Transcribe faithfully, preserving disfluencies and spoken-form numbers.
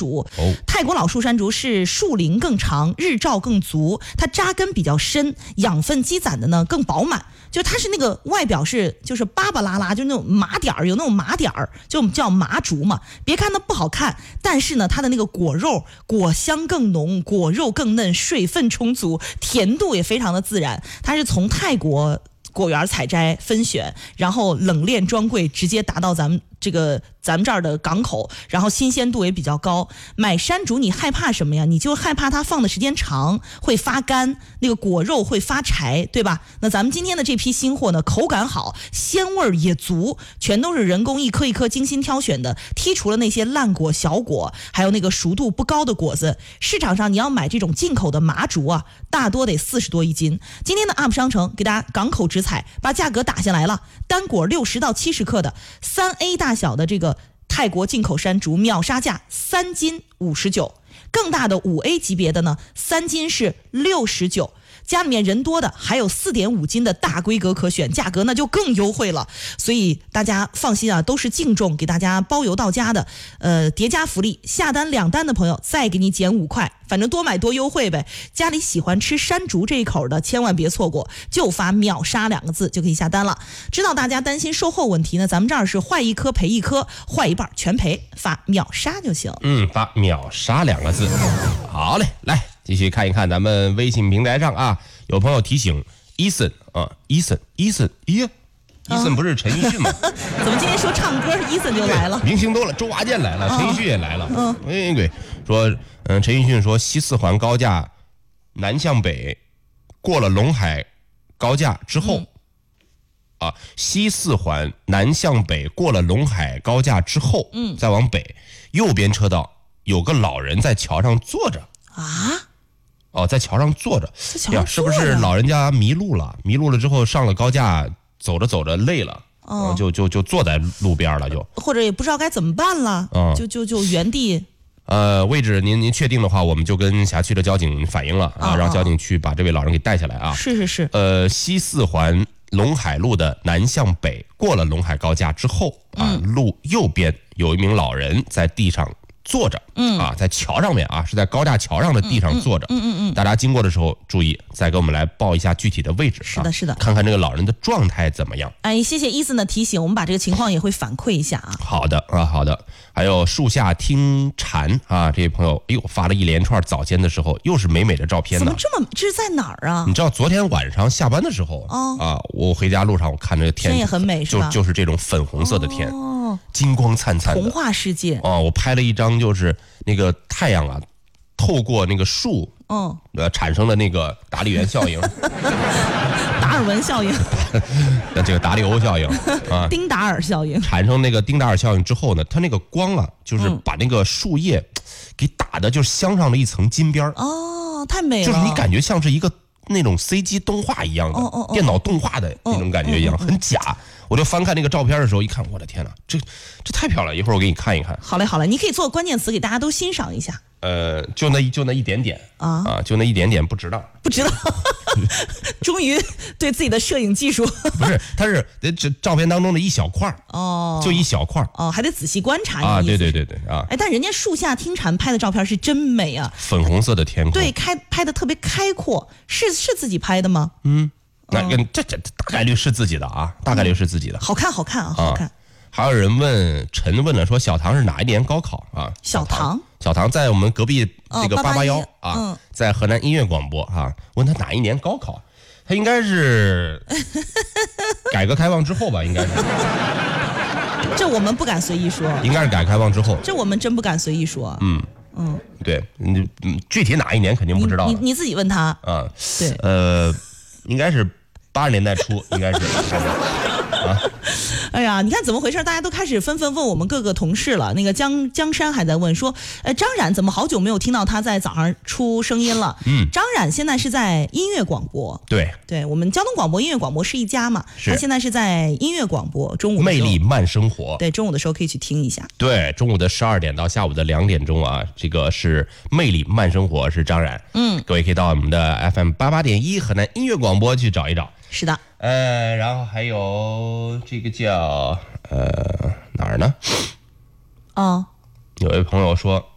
竹。哦，泰国老树山竹是树龄更长，日照更足，它扎根比较深，养分积攒的呢更饱满。就它是那个外表是就是巴巴拉拉，就那种麻点儿，有那种麻点儿，就叫麻竹嘛。别看它不好看，但是呢，它的那个果肉果香更浓，果肉更嫩，水分充足，甜度也非常的自然。它是从泰国果园采摘分选，然后冷链装柜，直接达到咱们这个咱们这儿的港口，然后新鲜度也比较高。买山竹你害怕什么呀？你就害怕它放的时间长会发干，那个果肉会发柴，对吧？那咱们今天的这批新货呢，口感好，鲜味也足，全都是人工一颗一颗精心挑选的，剔除了那些烂果、小果，还有那个熟度不高的果子。市场上你要买这种进口的麻竹啊，大多得四十多一斤。今天的 U P 商城给大家港口直采，把价格打下来了，单果六十到七十克的三 A 大小的这个泰国进口山竹秒杀价三斤五十九，更大的五 A 级别的呢，三斤是六十九。家里面人多的还有 四点五斤的大规格可选，价格那就更优惠了。所以大家放心啊，都是净重，给大家包邮到家的，呃，叠加福利，下单两单的朋友再给你减五块，反正多买多优惠呗。家里喜欢吃山竹这一口的，千万别错过，就发秒杀两个字就可以下单了。知道大家担心售后问题呢，咱们这儿是坏一颗赔一颗，坏一半全赔，发秒杀就行。 嗯，发秒杀两个字。好嘞，来继续看一看咱们微信平台上啊，有朋友提醒伊森啊，伊森伊森，咦，伊森不是陈奕迅吗？ 怎么今天说唱歌伊森就来了？ 明星多了，周华健来了，陈奕迅也来了。嗯，哎对，说嗯，陈奕迅说西四环高架南向北过了陇海高架之后。嗯啊，西四环南向北过了陇海高架之后，嗯，再往北，右边车道有个老人在桥上坐着啊， 哦，在桥上坐着， 在桥上坐着， 是不是老人家迷路了？迷路了之后上了高架，走着走着累了，哦，就就就坐在路边了，就或者也不知道该怎么办了，嗯，就就就原地。 呃，位置您您确定的话，我们就跟辖区的交警反映了啊，哦，让交警去把这位老人给带下来啊。 是是是。 呃，西四环陇海路的南向北，过了陇海高架之后啊，嗯，路右边有一名老人在地上坐着，嗯啊，在桥上面啊，是在高架桥上的地上坐着，嗯嗯 嗯, 嗯，大家经过的时候注意，再给我们来报一下具体的位置， 是的，是的， 啊，看看这个老人的状态怎么样。 哎，谢谢伊森的提醒，我们把这个情况也会反馈一下啊。 好的啊，好的。还有树下听蝉啊，这位朋友，哎呦，发了一连串早间的时候又是美美的照片呢。 怎么这么？这是在哪儿啊？ 你知道昨天晚上下班的时候，哦，啊，我回家路上我看这个天， 天也很美，是吧？ 就就是这种粉红色的天。哦，金光灿灿的童话世界哦，我拍了一张，就是那个太阳啊，透过那个树，嗯，呃，产生了那个达利园效应， 达尔文效应， 那这个达利欧效应啊， 丁达尔效应， 产生那个丁达尔效应之后呢，它那个光啊，就是把那个树叶给打的，就是镶上了一层金边哦，太美了， 就是你感觉像是一个那种 C G 动画一样的，哦哦哦，电脑动画的那种感觉一样，哦哦哦，很假。我就翻看那个照片的时候，一看，我的天哪，这这太漂亮！一会儿我给你看一看。 好嘞，好嘞，你可以做关键词给大家都欣赏一下。 呃，就那就那一点点啊啊，就那一点点，不值当， 不值当。终于对自己的摄影技术不是，它是这照片当中的一小块哦，就一小块哦，还得仔细观察啊。对对对对啊！ 哎，但人家树下听蝉拍的照片是真美啊， 粉红色的天空， 对，开拍的特别开阔，是是自己拍的吗？ 嗯。那这这大概率是自己的啊，大概率是自己的， 好看好看啊，好看。 还有人问陈问了说，小唐是哪一年高考啊？ 小唐， 小唐在我们隔壁这个八八幺啊，在河南音乐广播啊，问他哪一年高考，他应该是改革开放之后吧，应该是。 这我们不敢随意说， 应该是改革开放之后， 这我们真不敢随意说。嗯嗯，对，你具体哪一年肯定不知道， 你你自己问他啊。 对， 呃。应该是八十年代初，应该是啊。 哎呀，你看怎么回事？大家都开始纷纷问我们各个同事了。那个江江山还在问说，呃，张冉怎么好久没有听到他在早上出声音了？嗯，张冉现在是在音乐广播。 对， 对我们交通广播、音乐广播是一家嘛？他现在是在音乐广播，中午魅力慢生活。 对，中午的时候可以去听一下。 对，中午的十二点到下午的两点钟啊，这个是魅力慢生活，是张冉。嗯，各位可以到我们的 F M 八八点一河南音乐广播去找一找。 是的。 呃，然后还有这个叫呃哪儿呢？ 哦， 有位朋友说，